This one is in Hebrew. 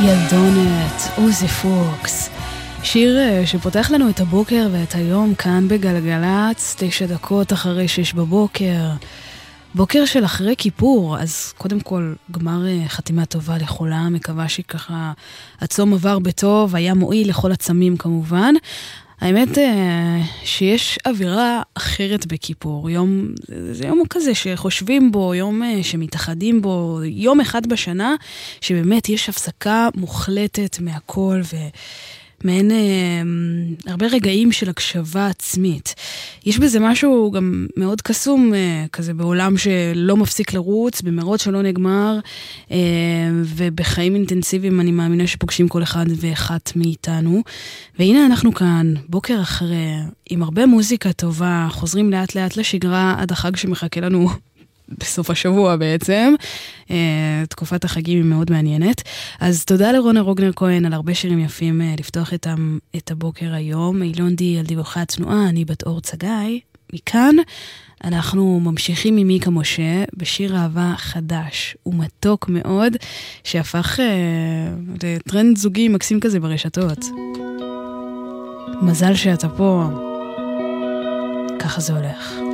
ילדונת, עוזי פוקס, שיר שפותח לנו את הבוקר ואת היום כאן בגלגלץ, 9 דקות אחרי 6 בבוקר, בוקר של אחרי כיפור. אז קודם כל גמר חתימה טובה לכולם, מקווה שככה הצום עבר בטוב, היה מועיל לכל הצמים כמובן. האמת שיש אווירה אחרת בכיפור, זה יום כזה שחושבים בו, יום שמתאחדים בו, יום אחד בשנה, שבאמת יש הפסקה מוחלטת מהכל ומעין הרבה רגעים של הקשבה עצמית. יש בזה משהו גם מאוד קסום כזה בעולם שלא מפסיק לרוץ, במרות שלא נגמר, ובחיים אינטנסיביים אני מאמינה שפוגשים כל אחד ואחת מאיתנו. והנה אנחנו כאן, בוקר אחרי, עם הרבה מוזיקה טובה, חוזרים לאט לאט לשגרה עד החג שמחכה לנו בסוף השבוע בעצם. תקופת החגים היא מאוד מעניינת. אז תודה לרונה רוגנר כהן על הרבה שירים יפים לפתוח את הבוקר היום. אילונדי על דיווחי התנועה, אני בת אור צגאי. מכאן אנחנו ממשיכים עם מיקה משה בשיר אהבה חדש ומתוק מאוד, שהפך לטרנד זוגי מקסים כזה ברשתות. מזל שאתה פה. ככה זה הולך.